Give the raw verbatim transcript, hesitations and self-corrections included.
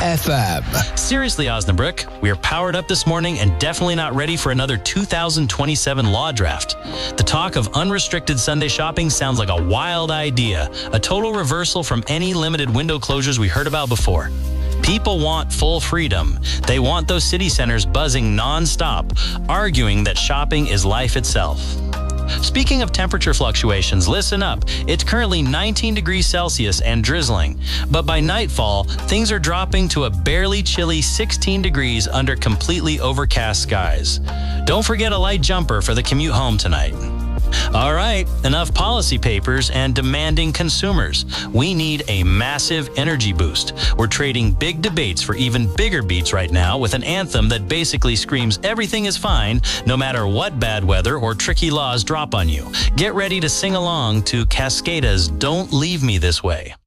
F M. Seriously, Osnabrück, we are powered up this morning and definitely not ready for another two thousand twenty-seven law draft. The talk of unrestricted Sunday shopping sounds like a wild idea, a total reversal from any limited window closures we heard about before. People want full freedom. They want those city centers buzzing nonstop, arguing that shopping is life itself. Speaking of temperature fluctuations, listen up. It's currently nineteen degrees Celsius and drizzling, but by nightfall, things are dropping to a barely chilly sixteen degrees under completely overcast skies. Don't forget a light jumper for the commute home tonight. All right, enough policy papers and demanding consumers. We need a massive energy boost. We're trading big debates for even bigger beats right now with an anthem that basically screams everything is fine no matter what bad weather or tricky laws drop on you. Get ready to sing along to Cascada's Don't Leave Me This Way.